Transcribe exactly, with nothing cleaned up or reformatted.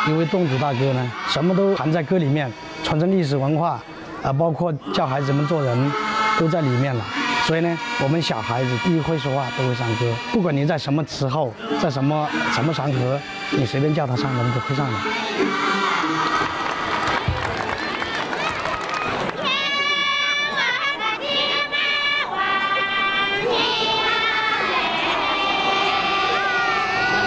因为侗族大歌呢，什么都含在歌里面，传承历史文化，啊，包括教孩子们做人，都在里面了。所以呢，我们小孩子第一会说话都会唱歌，不管你在什么时候，在什么什么场合，你随便叫他唱，他们都会唱的。